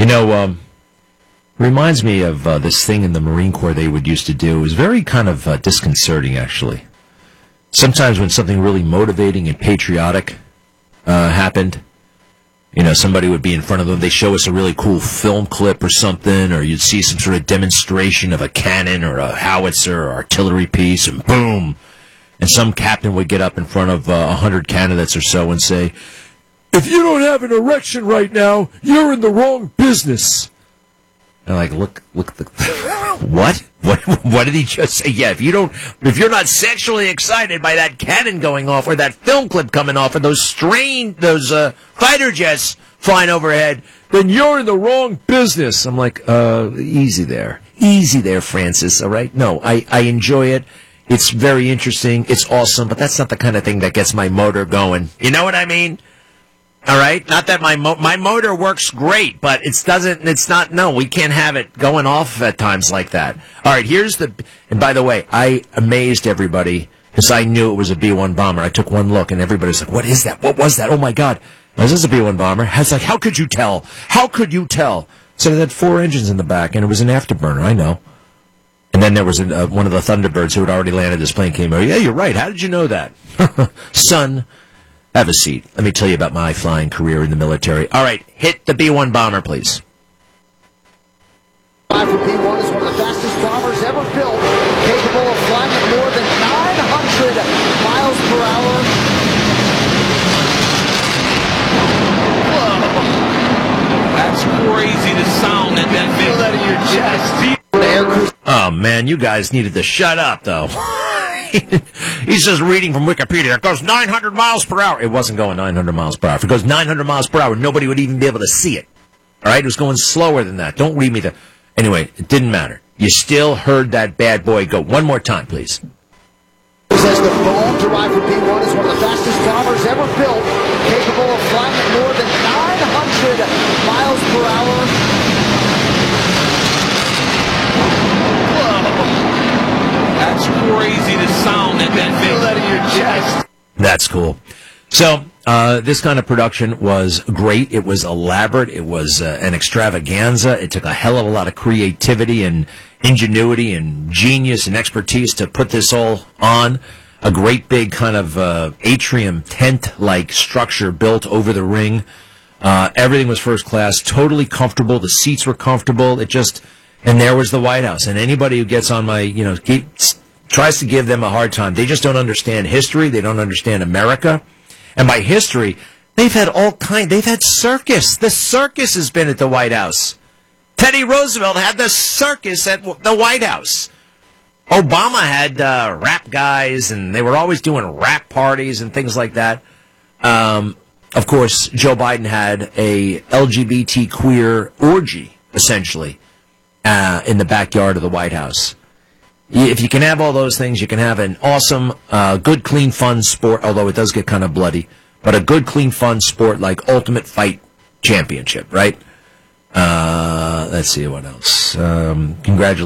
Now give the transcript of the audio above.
Reminds me of this thing in the Marine Corps they would used to do. It was very kind of disconcerting, actually. Sometimes when something really motivating and patriotic happened, somebody would be in front of them. They show us a really cool film clip or something, or you'd see some sort of demonstration of a cannon or a howitzer or artillery piece, and boom. And some captain would get up in front of 100 candidates or so and say, "If you don't have an erection right now, you're in the wrong business." And look at the what? What did he just say? Yeah, if you're not sexually excited by that cannon going off or that film clip coming off or those fighter jets flying overhead, then you're in the wrong business. I'm like, easy there, Francis. All right, no, I enjoy it. It's very interesting. It's awesome, but that's not the kind of thing that gets my motor going. You know what I mean? All right, not that my motor works great, but we can't have it going off at times like that. All right, and by the way, I amazed everybody because I knew it was a B-1 bomber. I took one look and everybody's like, "What is that? What was that? Oh my God. Is this a B-1 bomber?" I was like, "How could you tell? How could you tell?" So it had 4 engines in the back and it was an afterburner, I know. And then there was one of the Thunderbirds who had already landed this plane came over. "Yeah, you're right. How did you know that?" Son, have a seat. Let me tell you about my flying career in the military. All right, hit the B-1 bomber, please. B-1 is one of the fastest bombers ever built, capable of flying at more than 900 miles per hour. Whoa. That's crazy, the sound that feel that in your chest. Oh, man, you guys needed to shut up, though. He's just reading from Wikipedia. It goes 900 miles per hour. It wasn't going 900 miles per hour. If it goes 900 miles per hour, nobody would even be able to see it. All right? It was going slower than that. Don't read me the... Anyway, it didn't matter. You still heard that bad boy go. One more time, please. He says the foam derived from B-1 is one of the fastest bombers ever built, capable of flying at more than 900 miles per hour. That's crazy, the sound that feel that in your chest. That's cool. So, this kind of production was great. It was elaborate. It was an extravaganza. It took a hell of a lot of creativity and ingenuity and genius and expertise to put this all on. A great big kind of atrium tent-like structure built over the ring. Everything was first class, totally comfortable. The seats were comfortable. And there was the White House. And anybody who gets on my, tries to give them a hard time. They just don't understand history. They don't understand America. And by history, they've had circus. The circus has been at the White House. Teddy Roosevelt had the circus at the White House. Obama had rap guys, and they were always doing rap parties and things like that. Of course, Joe Biden had a LGBT queer orgy, essentially, in the backyard of the White House. If you can have all those things, you can have an awesome, good, clean, fun sport, although it does get kind of bloody, but a good, clean, fun sport like Ultimate Fight Championship, right? Let's see what else. Congratulations.